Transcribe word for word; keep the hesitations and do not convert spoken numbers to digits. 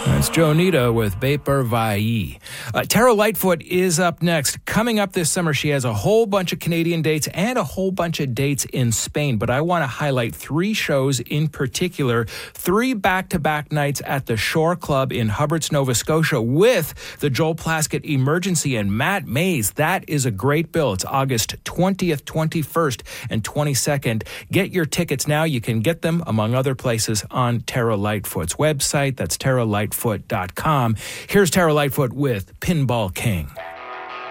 That's Joe Nita with Vapor Vai. Uh, Tara Lightfoot is up next. Coming up this summer, she has a whole bunch of Canadian dates and a whole bunch of dates in Spain. But I want to highlight three shows in particular. Three back-to-back nights at the Shore Club in Hubbards, Nova Scotia with the Joel Plaskett Emergency and Matt Mays. That is a great bill. It's August twentieth, twenty-first, and twenty-second. Get your tickets now. You can get them, among other places, on Tara Lightfoot's website. That's tara lightfoot dot com. Here's Tara Lightfoot with Pinball King.